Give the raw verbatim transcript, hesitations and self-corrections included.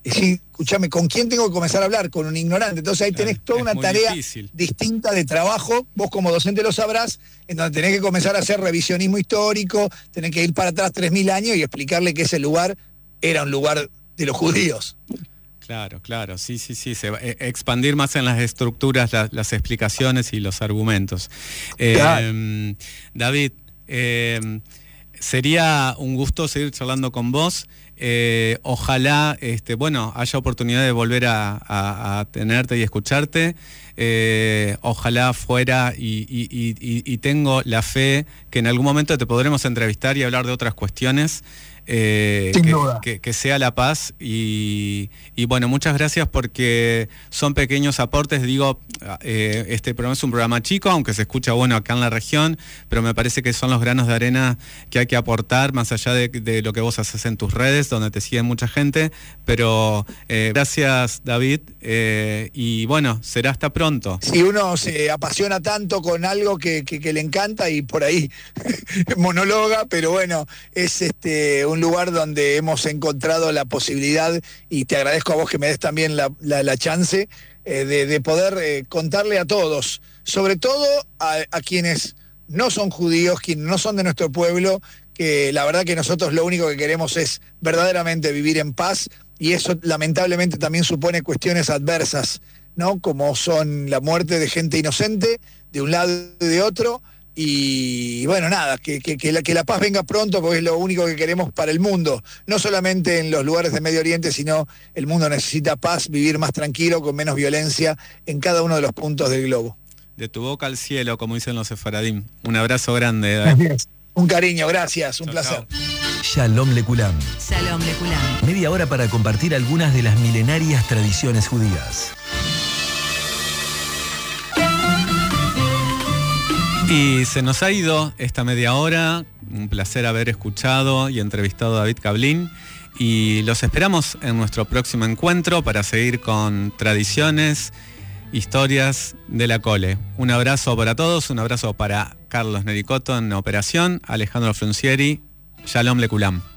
Es decir, escúchame, ¿con quién tengo que comenzar a hablar? Con un ignorante. Entonces ahí tenés toda una tarea difícil, distinta de trabajo, vos como docente lo sabrás, en donde tenés que comenzar a hacer revisionismo histórico, tenés que ir para atrás tres mil años y explicarle que ese lugar era un lugar de los judíos. Claro, claro, sí, sí, sí, se va, eh, expandir más en las estructuras, la, las explicaciones y los argumentos. Eh, claro. David, eh, sería un gusto seguir charlando con vos. Eh, ojalá, este, bueno, haya oportunidad de volver a, a, a tenerte y escucharte. Eh, ojalá fuera y, y, y, y tengo la fe que en algún momento te podremos entrevistar y hablar de otras cuestiones. Eh, Sin que, duda. Que, que sea la paz y, y bueno, muchas gracias porque son pequeños aportes. Digo, eh, este programa es un programa chico, aunque se escucha bueno acá en la región, pero me parece que son los granos de arena que hay que aportar más allá de, de lo que vos haces en tus redes, donde te sigue mucha gente. Pero eh, gracias, David, eh, y bueno, será hasta pronto. Si uno se apasiona tanto con algo que, que, que le encanta y por ahí monóloga, pero bueno, es este un lugar donde hemos encontrado la posibilidad, y te agradezco a vos que me des también la, la, la chance eh, de, de poder eh, contarle a todos, sobre todo a, a quienes no son judíos, quienes no son de nuestro pueblo, que la verdad que nosotros lo único que queremos es verdaderamente vivir en paz, y eso lamentablemente también supone cuestiones adversas, ¿no? Como son la muerte de gente inocente de un lado y de otro. Y bueno, nada, que, que, que, la, que la paz venga pronto, porque es lo único que queremos para el mundo, no solamente en los lugares de Medio Oriente, sino el mundo necesita paz, vivir más tranquilo, con menos violencia en cada uno de los puntos del globo. De tu boca al cielo, como dicen los sefaradim. Un abrazo grande, David. Un cariño, gracias, un chau, placer. Chau. Shalom Lekulam. Shalom Lekulam. Media hora para compartir algunas de las milenarias tradiciones judías. Y se nos ha ido esta media hora. Un placer haber escuchado y entrevistado a David Kablin. Y los esperamos en nuestro próximo encuentro para seguir con tradiciones, historias de la Cole. Un abrazo para todos, un abrazo para Carlos Nericoto en operación, Alejandro Fruncieri. Shalom Lekulam.